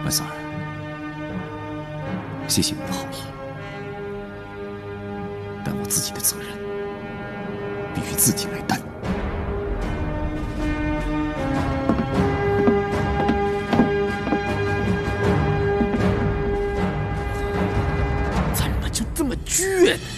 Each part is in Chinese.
万三儿，谢谢你的好意，但我自己的责任必须自己来担。 怎么就这么倔呢？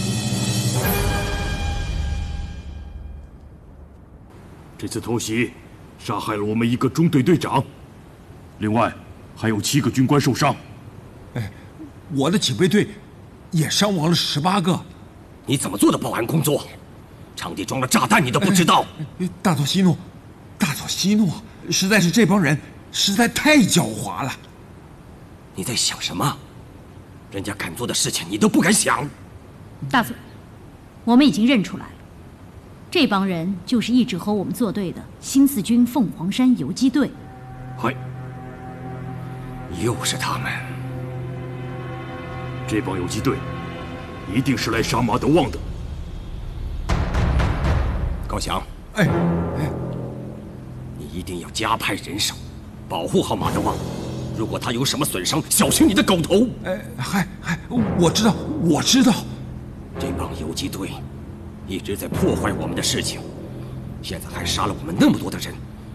这次偷袭杀害了我们1个中队队长，另外还有7个军官受伤。 我的警备队也伤亡了18个。 你怎么做的保安工作？场地装了炸弹，你都不知道？ 大佐息怒，大佐息怒，实在是这帮人实在太狡猾了。 你在想什么？人家敢做的事情你都不敢想。 大佐，我们已经认出来了，这帮人就是一直和我们作对的新四军凤凰山游击队。 嗨， 又是他们！ 这帮游击队一定是来杀马德旺的。 高翔，你一定要加派人手，保护好马德旺。如果他有什么损伤，小心你的狗头！ 我知道，我知道。 这帮游击队一直在破坏我们的事情，现在还杀了我们那么多的人，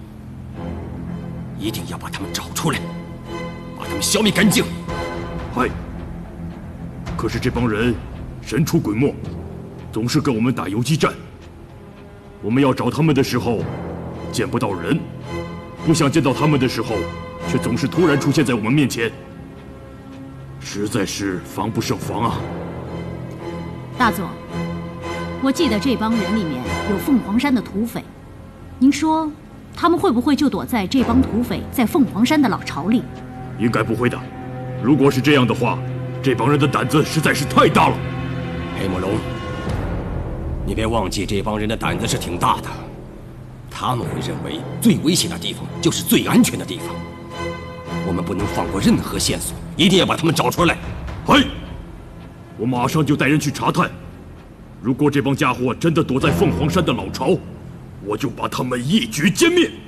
一定要把他们找出来，把他们消灭干净。 嗨，可是这帮人神出鬼没，总是跟我们打游击战。我们要找他们的时候见不到人，不想见到他们的时候却总是突然出现在我们面前，实在是防不胜防啊！ 大佐，我记得这帮人里面有凤凰山的土匪，您说他们会不会就躲在这帮土匪在凤凰山的老巢里？ 应该不会的。如果是这样的话，这帮人的胆子实在是太大了。 黑木龙，你别忘记，这帮人的胆子是挺大的，他们会认为最危险的地方就是最安全的地方。我们不能放过任何线索，一定要把他们找出来。 嘿，我马上就带人去查探。如果这帮家伙真的躲在凤凰山的老巢，我就把他们一举歼灭。